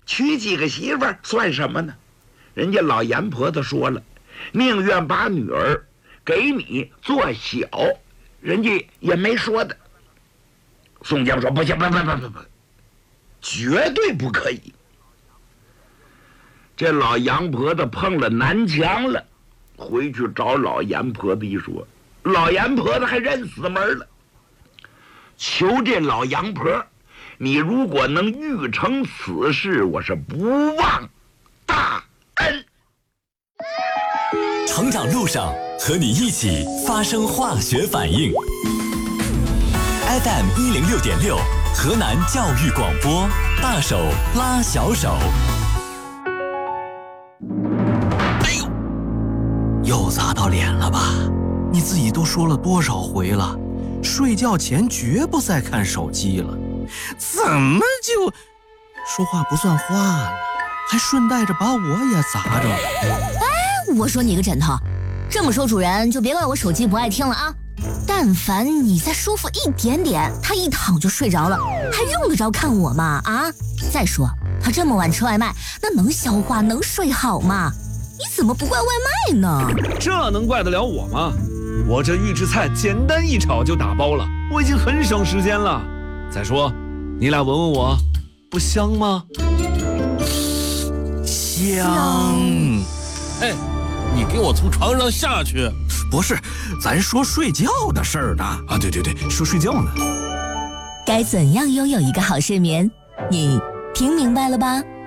娶几个媳妇儿算什么呢？人家老阎婆子说了，宁愿把女儿给你做小，人家也没说的。宋江说：“不行，不，绝对不可以。”这老杨婆子碰了南墙了，回去找老阎婆子一说，老阎婆子还认死门了，求这老杨婆，你如果能预成此事，我是不忘大恩。 成长路上和你一起发生化学反应。FM106.6，河南教育广播，大手拉小手。 哎呦，又砸到脸了吧？你自己都说了多少回了，睡觉前绝不再看手机了，怎么就说话不算话呢？还顺带着把我也砸着了。 哎，我说你个枕头，这么说主人就别怪我手机不爱听了啊。但凡你再舒服一点点，他一躺就睡着了，还用得着看我吗？啊！再说他这么晚吃外卖，那能消化能睡好吗？你怎么不怪外卖呢？ 这能怪得了我吗？我这预制菜简单一炒就打包了，我已经很省时间了。再说，你俩闻闻我，不香吗？ 香。 哎，你给我从床上下去！ 不是，咱说睡觉的事儿呢。啊，对，说睡觉呢。 该怎样拥有一个好睡眠？你听明白了吧？